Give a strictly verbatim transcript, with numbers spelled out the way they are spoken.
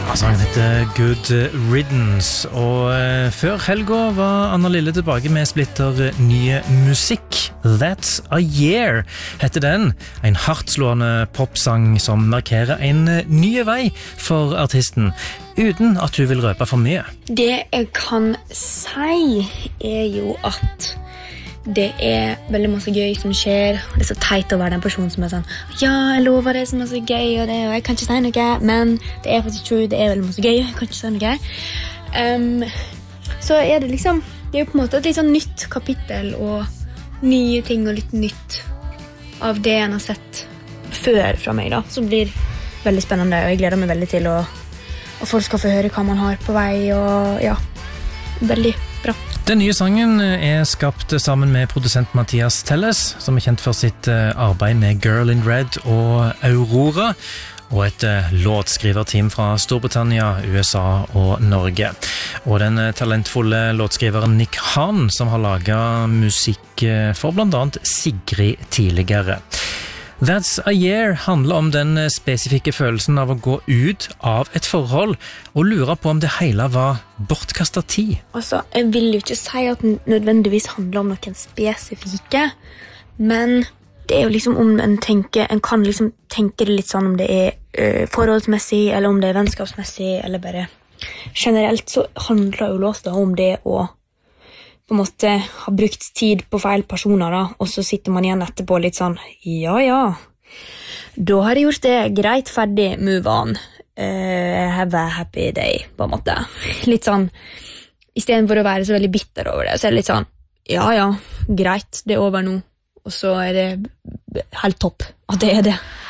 Sangen heter Good Riddance, og eh, før helga var Anna Lille tilbake med splitter nye musikk. That's a Year heter den, en hardtslående popsang som markerer en ny vei for artisten, uten at hun vil røpe for mye. Det jeg kan si er jo at det er veldig masse gøy som skjer. Det er så teit å være den personen som er sånn ja, jeg lover det som er så gøy og, det, og jeg kan ikke si noe, men det er faktisk true, det er veldig masse gøy, jeg kan ikke si noe um, så er det liksom det er jo på en måte et litt sånn nytt kapittel og nye ting og litt nytt av det jeg har sett før fra meg da, som blir veldig spennende, og jeg gleder meg veldig til å, at folk skal få høre hva man har på vei, og ja, veldig bra. Den nye sangen er skapt sammen med produsent Mathias Telles, som er kjent for sitt arbeid med Girl in Red og Aurora, og et låtskriverteam fra Storbritannia, U S A og Norge. Og den talentfulle låtskriveren Nick Hahn, som har laget musikk for blant annet Sigrid tidligere. That's a Year handler om den spesifikke følelsen av å gå ut av et forhold og lure på om det hele var bortkastet tid. Altså, jeg vil jo ikke si at den nødvendigvis handler om noen spesifikke, men det er jo liksom om en tenker, en kan liksom tenke det litt sånn om det er uh, forholdsmessig, eller om det er vennskapsmessig, eller bare generelt så handler jo låta om det å på en måte ha brukt tid på feil personer da, og så sitter man igjen etterpå litt sånn, ja, ja, da har jeg gjort det, greit, ferdig, move on, uh, have a happy day, på en måte. Litt sånn, i stedet for å være så veldig bitter over det, så er det litt sånn, ja, ja, greit, det er over nå, og så er det helt topp at det er det.